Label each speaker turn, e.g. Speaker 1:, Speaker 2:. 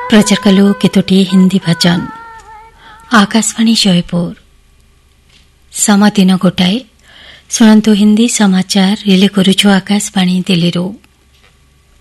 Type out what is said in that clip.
Speaker 1: प्रचार कलु केतोटी हिंदी भजन आकाशवाणी जयपुर समय दिन गोटाए शुणु हिंदी समाचार रिले करुछु आकाशवाणी दिल्ली।